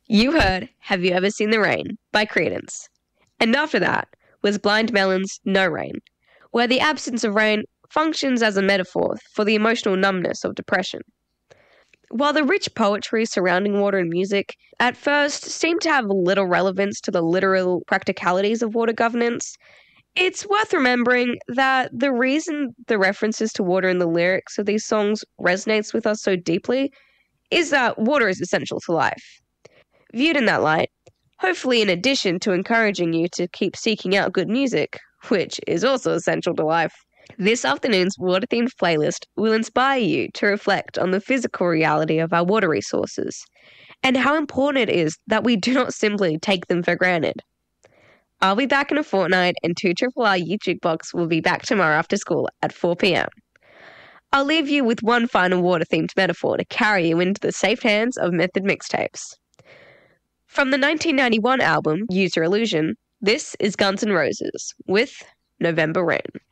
You heard Have You Ever Seen the Rain by Creedence. And after that was Blind Melon's No Rain, where the absence of rain functions as a metaphor for the emotional numbness of depression. While the rich poetry surrounding water and music at first seemed to have little relevance to the literal practicalities of water governance, it's worth remembering that the reason the references to water in the lyrics of these songs resonates with us so deeply is that water is essential to life. Viewed in that light, hopefully in addition to encouraging you to keep seeking out good music, which is also essential to life, this afternoon's water-themed playlist will inspire you to reflect on the physical reality of our water resources and how important it is that we do not simply take them for granted. I'll be back in a fortnight, and 2RRR Youth Jukebox will be back tomorrow after school at 4 p.m. I'll leave you with one final water-themed metaphor to carry you into the safe hands of Method Mixtapes. From the 1991 album Use Your Illusion, this is Guns N' Roses with November Rain.